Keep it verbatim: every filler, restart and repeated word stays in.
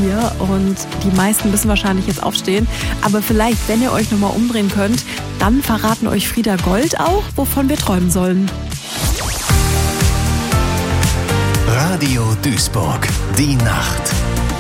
hier und die meisten müssen wahrscheinlich jetzt aufstehen. Aber vielleicht, wenn ihr euch nochmal umdrehen könnt, dann verraten euch Frieda Gold auch, wovon wir träumen sollen. Radio Duisburg, die Nacht.